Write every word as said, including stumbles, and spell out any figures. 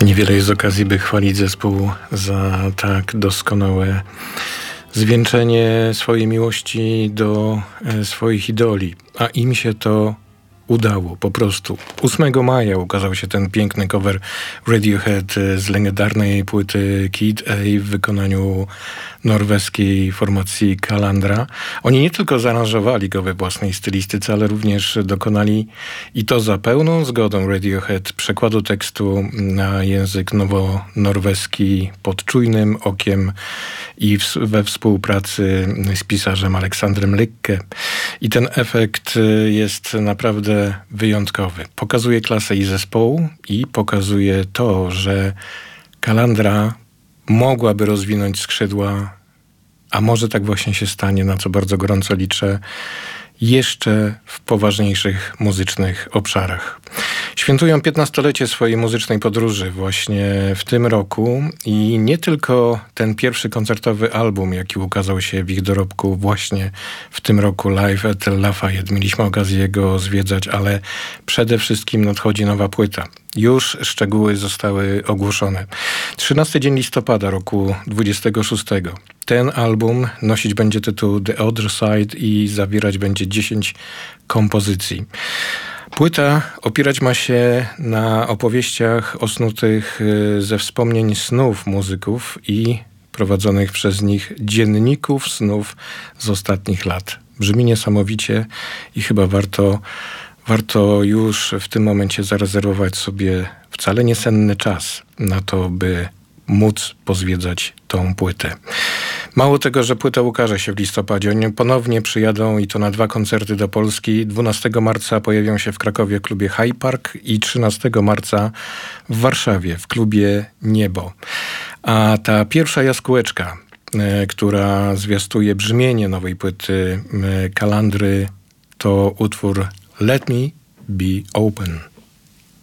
Niewiele jest okazji, by chwalić zespół za tak doskonałe zwieńczenie swojej miłości do e, swoich idoli, a im się to udało po prostu. ósmego maja ukazał się ten piękny cover Radiohead z legendarnej płyty Kid A w wykonaniu norweskiej formacji Kalandra. Oni nie tylko zaaranżowali go we własnej stylistyce, ale również dokonali, i to za pełną zgodą Radiohead, przekładu tekstu na język nowonorweski pod czujnym okiem i w, we współpracy z pisarzem Aleksandrem Lykke. I ten efekt jest naprawdę wyjątkowy. Pokazuje klasę i zespołu i pokazuje to, że Kalandra mogłaby rozwinąć skrzydła, a może tak właśnie się stanie, na co bardzo gorąco liczę, jeszcze w poważniejszych muzycznych obszarach. Świętują piętnastolecie swojej muzycznej podróży właśnie w tym roku i nie tylko ten pierwszy koncertowy album, jaki ukazał się w ich dorobku właśnie w tym roku, Live at Lafayette. Mieliśmy okazję go zwiedzać, ale przede wszystkim nadchodzi nowa płyta. Już szczegóły zostały ogłoszone. trzynasty dzień listopada roku dwudziestego szóstego. Ten album nosić będzie tytuł The Other Side i zawierać będzie dziesięć kompozycji. Płyta opierać ma się na opowieściach osnutych ze wspomnień snów muzyków i prowadzonych przez nich dzienników snów z ostatnich lat. Brzmi niesamowicie i chyba warto, warto już w tym momencie zarezerwować sobie wcale niesenny czas na to, by móc pozwiedzać tą płytę. Mało tego, że płyta ukaże się w listopadzie. Oni ponownie przyjadą i to na dwa koncerty do Polski. dwunastego marca pojawią się w Krakowie w klubie High Park i trzynastego marca w Warszawie w klubie Niebo. A ta pierwsza jaskółeczka, e, która zwiastuje brzmienie nowej płyty e, Kalandry, to utwór Let Me Be Open.